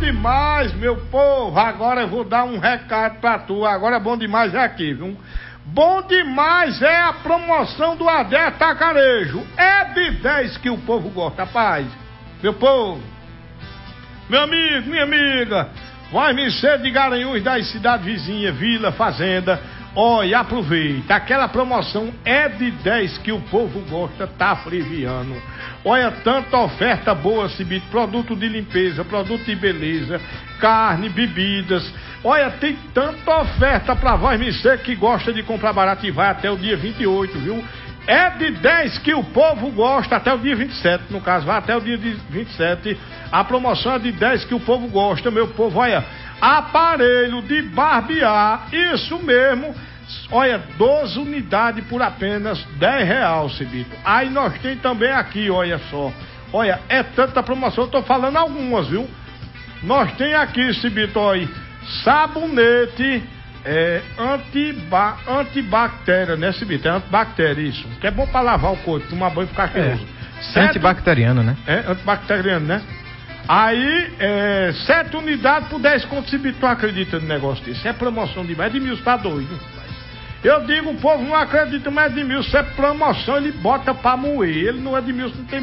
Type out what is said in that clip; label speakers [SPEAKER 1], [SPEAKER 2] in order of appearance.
[SPEAKER 1] demais, meu povo. Agora eu vou dar um recado pra tu. Agora é bom demais é aqui, viu? Bom demais é a promoção do Adé Atacarejo. É de 10 que o povo gosta, rapaz. Meu povo, meu amigo, minha amiga, vai me ser de Garanhuns, das cidades vizinhas, vila, fazenda. Olha, aproveita, aquela promoção é de 10 que o povo gosta, tá friviano. Olha, tanta oferta boa, Cibito, produto de limpeza, produto de beleza, carne, bebidas. Olha, tem tanta oferta pra voz me ser que gosta de comprar barato e vai até o dia 28, viu? É de 10 que o povo gosta até o dia 27, no caso, vai até o dia 27. A promoção é de 10 que o povo gosta, meu povo, olha. Aparelho de barbear, isso mesmo. Olha, 12 unidades por apenas R$10, Cibito. Aí nós tem também aqui, olha só. Olha, é tanta promoção, eu tô falando algumas, viu? Nós tem aqui, Cibito, olha, sabonete antibactéria, né, Cibito? É antibactéria, isso. Que é bom pra lavar o corpo, tomar banho e ficar cheiroso.
[SPEAKER 2] Antibacteriano, né?
[SPEAKER 1] Antibacteriano, né? Aí, 7 unidades por 10 conto, Cibito, tu acredita no negócio desse? É promoção demais, Edmilson tá doido, rapaz. Eu digo, o povo não acredita, mas Edmilson é promoção, ele bota pra moer. Ele não, Edmilson não tem